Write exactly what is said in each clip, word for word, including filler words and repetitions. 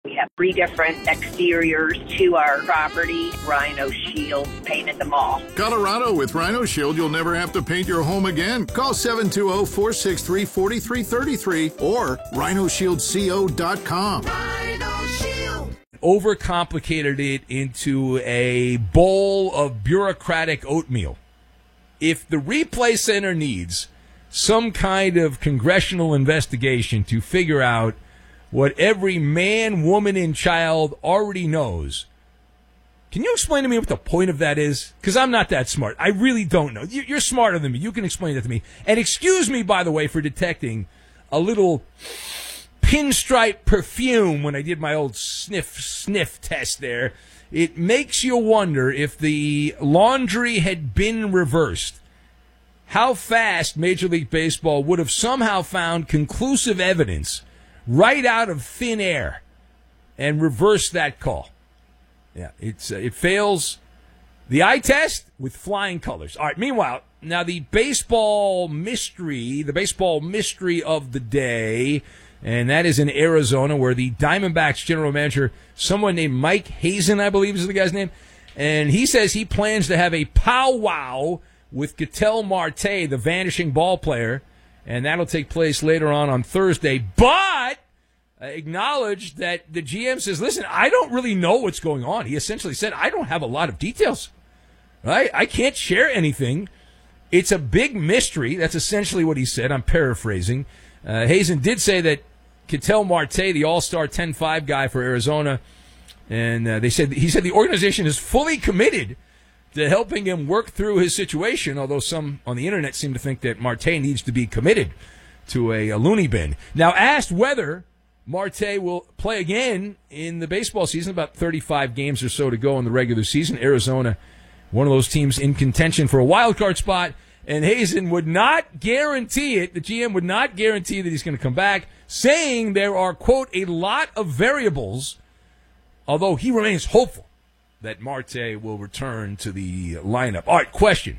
We have three different exteriors to our property. Rhino Shield painted them all. Colorado, with Rhino Shield, you'll never have to paint your home again. Call seven two zero, four six three, four three three three or rhino shield co dot com. Rhino Shield. Overcomplicated it into a bowl of bureaucratic oatmeal. If the replay center needs some kind of congressional investigation to figure out what every man, woman, and child already knows, can you explain to me what the point of that is? Because I'm not that smart. I really don't know. You're smarter than me. You can explain that to me. And excuse me, by the way, for detecting a little pinstripe perfume when I did my old sniff sniff test there. It makes you wonder if the laundry had been reversed, how fast Major League Baseball would have somehow found conclusive evidence right out of thin air and reverse that call. Yeah, it's uh, it fails the eye test with flying colors. All right, meanwhile, now the baseball mystery, the baseball mystery of the day, and that is in Arizona, where the Diamondbacks general manager, someone named Mike Hazen, I believe is the guy's name, and he says he plans to have a powwow with Ketel Marte, the vanishing ball player, and that'll take place later on on Thursday. But uh, acknowledged that the G M says, listen, I don't really know what's going on. He essentially said, I don't have a lot of details. Right? I can't share anything. It's a big mystery. That's essentially what he said. I'm paraphrasing. Uh, Hazen did say that Ketel Marte, the all-star ten five guy for Arizona, and uh, they said he said the organization is fully committed to helping him work through his situation, although some on the internet seem to think that Marte needs to be committed to a, a loony bin. Now, asked whether Marte will play again in the baseball season, about thirty-five games or so to go in the regular season. Arizona, one of those teams in contention for a wild card spot, and Hazen would not guarantee it. The G M would not guarantee that he's going to come back, saying there are, quote, a lot of variables, although he remains hopeful that Marte will return to the lineup. All right, question.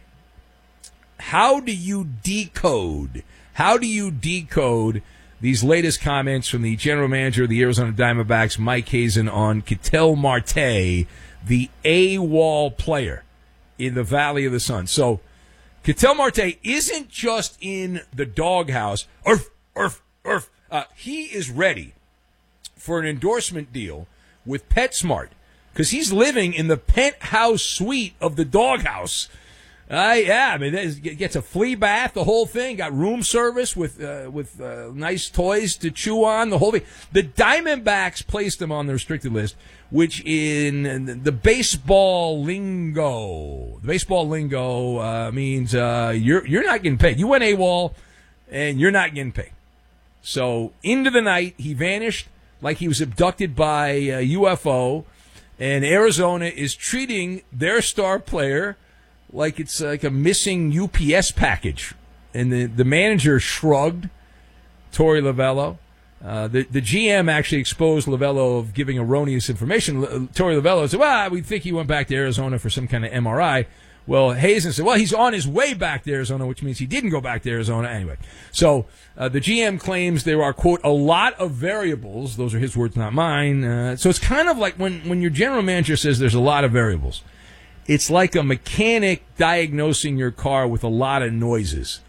How do you decode, how do you decode these latest comments from the general manager of the Arizona Diamondbacks, Mike Hazen, on Ketel Marte, the AWOL player in the Valley of the Sun? So, Ketel Marte isn't just in the doghouse. Urf, urf, urf. Uh, he is ready for an endorsement deal with PetSmart, because he's living in the penthouse suite of the doghouse. Uh, yeah, I mean, it gets a flea bath, the whole thing. Got room service with uh, with uh, nice toys to chew on, the whole thing. The Diamondbacks placed him on the restricted list, which in the baseball lingo, the baseball lingo uh, means uh, you're you're not getting paid. You went AWOL, and you're not getting paid. So into the night, he vanished like he was abducted by a U F O. And Arizona is treating their star player like it's like a missing U P S package. And the, the manager shrugged, Torey Lovullo. Uh, the, the G M actually exposed Lovullo of giving erroneous information. L- Torey Lovullo said, well, we think he went back to Arizona for some kind of M R I. Well, Hazen said, well, he's on his way back to Arizona, which means he didn't go back to Arizona anyway. So uh, the G M claims there are, quote, a lot of variables. Those are his words, not mine. Uh, so it's kind of like when, when your general manager says there's a lot of variables. It's like a mechanic diagnosing your car with a lot of noises.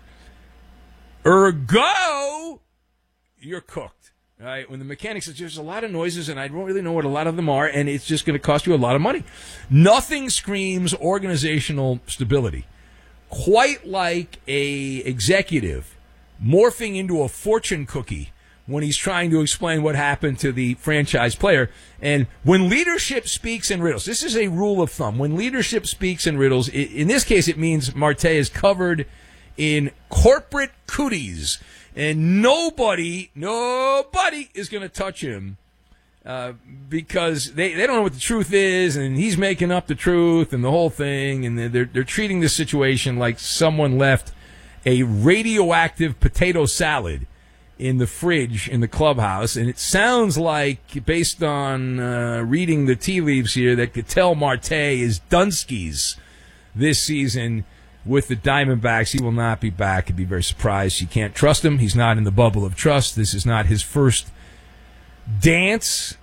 Ergo, you're cooked. Right? When the mechanic says there's a lot of noises and I don't really know what a lot of them are, and it's just going to cost you a lot of money. Nothing screams organizational stability quite like a executive morphing into a fortune cookie when he's trying to explain what happened to the franchise player. And when leadership speaks in riddles, this is a rule of thumb. When leadership speaks in riddles, in this case it means Marte is covered in corporate cooties. And nobody, nobody is going to touch him uh, because they, they don't know what the truth is, and he's making up the truth and the whole thing, and they're they're treating this situation like someone left a radioactive potato salad in the fridge in the clubhouse. And it sounds like, based on uh, reading the tea leaves here, that Ketel Marte is Dunskies this season with the Diamondbacks. He will not be back. I'd be very surprised. You can't trust him. He's not in the bubble of trust. This is not his first dance